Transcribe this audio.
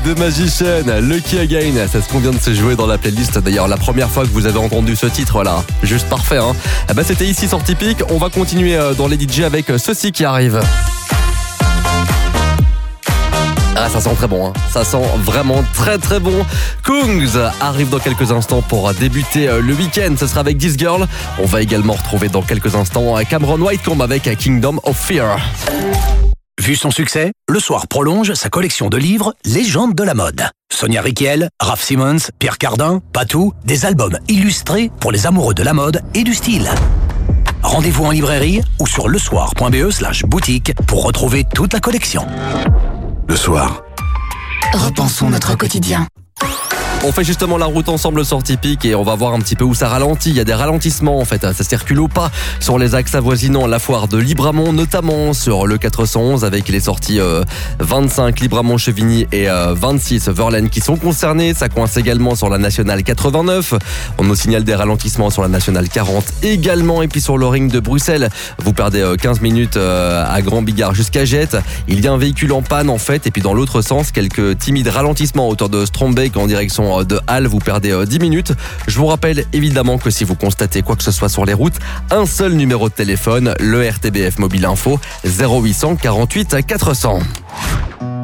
The Magician, Lucky Again, c'est ce qu'on vient de se jouer dans la playlist. D'ailleurs, la première fois que vous avez entendu ce titre là, juste parfait hein. C'était ici sur Tipeee. On va continuer dans les DJ avec ceci qui arrive. Ah, ça sent très bon, hein. Ça sent vraiment très très bon. Kungs arrive dans quelques instants pour débuter le week-end. Ce sera avec This Girl. On va également retrouver dans quelques instants Cameron Whitecomb avec Kingdom of Fear. Vu son succès, Le Soir prolonge sa collection de livres Légendes de la mode. Sonia Rykiel, Raph Simons, Pierre Cardin, Patou, des albums illustrés pour les amoureux de la mode et du style. Rendez-vous en librairie ou sur lesoir.be/boutique pour retrouver toute la collection. Le Soir. Repensons notre quotidien. On fait justement la route ensemble sur Tipeee et on va voir un petit peu où ça ralentit. Il y a des ralentissements en fait, ça circule au pas sur les axes avoisinant la foire de Libramont, notamment sur le 411 avec les sorties 25 Libramont-Chevigny et 26 Verlaine qui sont concernés. Ça coince également sur la nationale 89. On nous signale des ralentissements sur la nationale 40 également. Et puis sur le ring de Bruxelles, vous perdez 15 minutes à Grand Bigard jusqu'à Jette. Il y a un véhicule en panne en fait. Et puis dans l'autre sens, quelques timides ralentissements à hauteur de Strombeek en direction de Halle, vous perdez 10 minutes. Je vous rappelle évidemment que si vous constatez quoi que ce soit sur les routes, un seul numéro de téléphone, le RTBF Mobile Info, 0800 48 400.